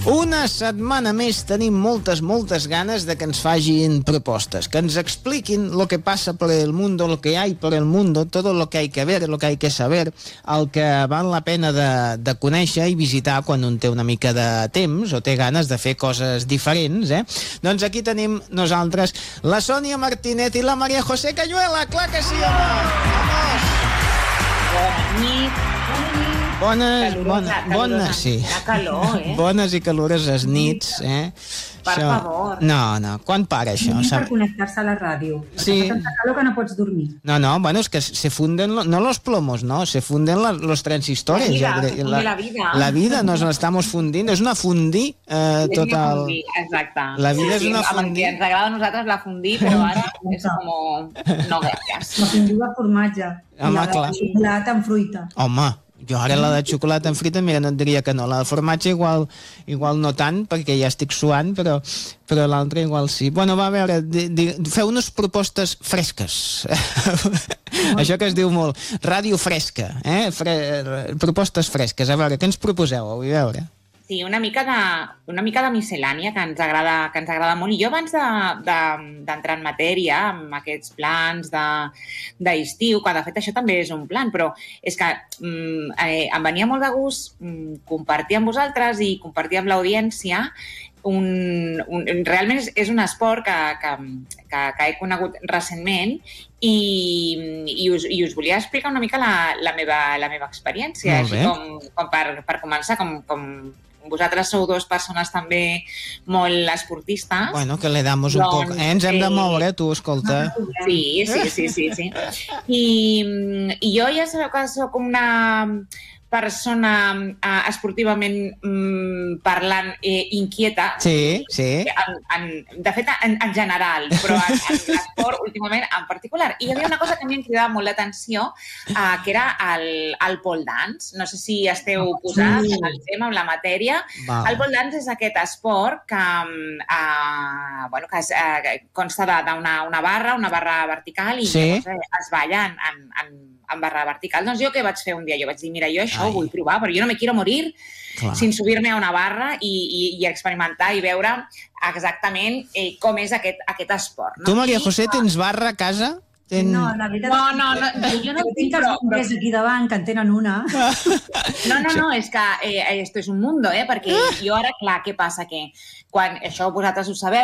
Una setmana més tenim moltes ganes de que ens facin propostes, que ens expliquin lo que pasa por el mundo, lo que hay por el mundo, todo lo que hay que ver, lo que hay que saber, el que val la pena de conèixer i visitar quan un té una mica de temps o té ganes de fer coses diferents, Doncs aquí tenim nosaltres la Sònia Martínez i la María José Cayuela, clar que sí, home! Bona nit. Bones, sí. Calor, Bones i caloroses nits, Per favor. No, quan para això? Per connectar-se a la ràdio. Sí. Fa tanta calor que no pots dormir. No, bueno, es que se funden, no los plomos, no, se funden los transistores. La vida. La vida nos la estamos fundiendo, és una fundí total. Exacte. La vida és una fundí. Ens agrada a nosaltres la fundí, però ara és com... No gaires. La fundí de formatge. Home, I la clar. de xocolata amb fruita. Home, jo ara la de xocolata amb frita, mira, no et diria que no. La de formatge igual no tant, perquè ja estic suant, però l'altra igual sí. Bueno, va, a veure, feu-nos propostes fresques. Això que es diu molt, ràdio fresca, propostes fresques. A veure, què ens proposeu avui? A veure. Sí, una mica de miscel·lània que ens agrada molt. I jo abans d'entrar en matèria amb aquests plans d'estiu, que de fet això també és un plan, però és que em venia molt de gust compartir amb vosaltres i compartir amb l'audiència realment és un esport que he conegut recentment i us volia explicar una mica la meva experiència, així com per començar, com vosaltres sou dues persones també molt esportistes. Bueno, que le damos un poc. Ens hem de moure, tu, escolta. Sí. I jo ja sabeu que soc una persona esportivament parlant inquieta. Sí. De fet, en general, però en l'esport últimament en particular. I hi havia una cosa que a mi em cridava molt l'atenció, que era el pole dance. No sé si esteu posats en el tema, en la matèria. El pole dance és aquest esport que consta d'una barra vertical i es balla en barra vertical. Doncs jo què vaig fer un dia? Jo vaig dir, mira, jo això ho vull provar, però jo no me quiero morir sin subir-me a una barra i experimentar i veure exactament com és aquest esport. Tu, María José, tens barra a casa? No, la veritat... No, jo no tinc els bombers aquí davant, que en tenen una. No, és que esto és un mundo, perquè jo ara, clar, què passa? Que quan això vosaltres ho sabeu,